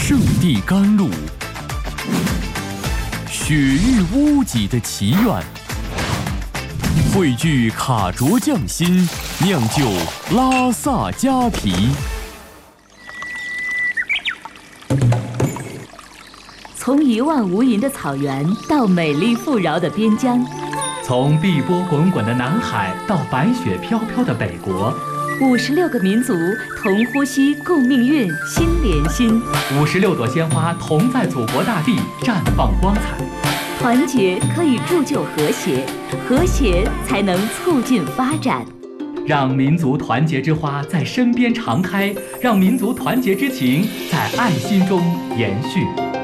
圣地甘露，雪域屋脊的祈愿，汇聚卡卓匠心，酿就拉萨佳啤。 从一望无垠的草原到美丽富饶的边疆， 从碧波滚滚的南海到白雪飘飘的北国 56个民族同呼吸共命运，心连心。 56朵鲜花同在祖国大地绽放光彩。 团结可以铸就和谐，和谐才能促进发展。 让民族团结之花在身边常开，让民族团结之情在爱心中延续。